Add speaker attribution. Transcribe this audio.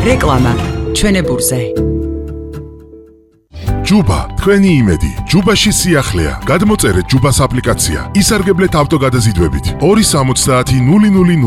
Speaker 1: რეკლამა ჩვენებურზე.
Speaker 2: ჯუბა, თქვენი იმედი. ჯუბაში სიახლეა. გადმოწერეთ ჯუბას აპლიკაცია. ისარგებლეთ ავტოგადაზიდვებით. 270 00